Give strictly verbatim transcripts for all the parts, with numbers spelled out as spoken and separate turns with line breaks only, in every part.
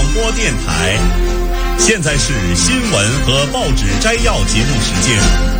播电台。现在是新闻和报纸摘要节目时间。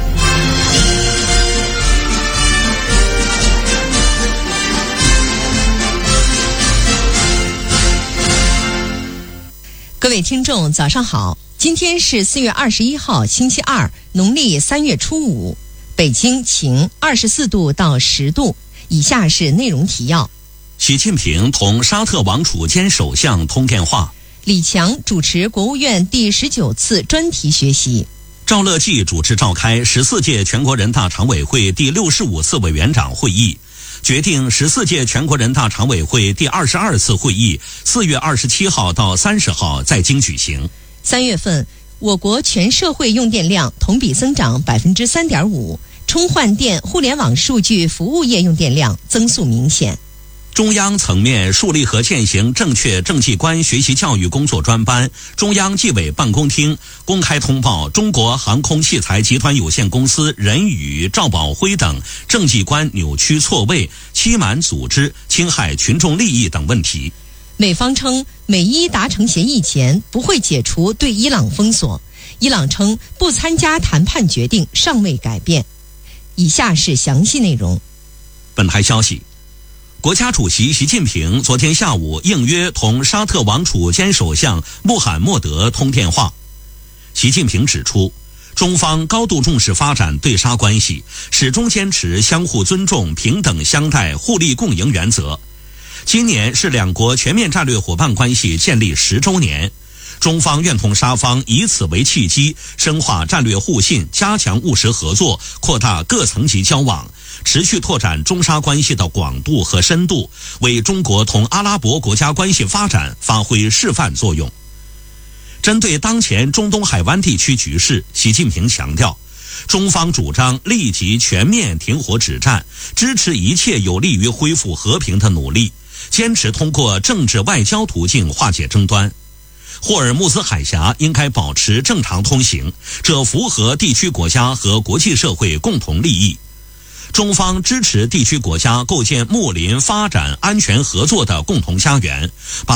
各位听众早上好，今天是四月二十一号星期二，农历三月初五，北京晴，二十四度到十度。以下是内容提要。
习近平同沙特王储兼首相通电话。
李强主持国务院第十九次专题学习。
赵乐际主持召开十四届全国人大常委会第六十五次委员长会议，决定十四届全国人大常委会第二十二次会议四月二十七号到三十号在京举行。
三月份，我国全社会用电量同比增长百分之三点五，充换电、互联网数据服务业用电量增速明显。
中央层面树立和践行正确政绩观学习教育工作专班，中央纪委办公厅公开通报中国航空器材集团有限公司任宇、赵宝辉等政绩观扭曲错位、欺瞒组织、侵害群众利益等问题。
美方称美伊达成协议前不会解除对伊朗封锁，伊朗称不参加谈判决定尚未改变。以下是详细内容。
本台消息，国家主席习近平昨天下午应约同沙特王储兼首相穆罕默德通电话。习近平指出，中方高度重视发展对沙关系，始终坚持相互尊重、平等相待、互利共赢原则。今年是两国全面战略伙伴关系建立十周年，中方愿同沙方以此为契机，深化战略互信，加强务实合作，扩大各层级交往，持续拓展中沙关系的广度和深度，为中国同阿拉伯国家关系发展发挥示范作用。针对当前中东海湾地区局势，习近平强调，中方主张立即全面停火止战，支持一切有利于恢复和平的努力，坚持通过政治外交途径化解争端。霍尔木兹海峡应该保持正常通行，这符合地区国家和国际社会共同利益。中方支持地区国家构建睦邻、发展、安全合作的共同家园，把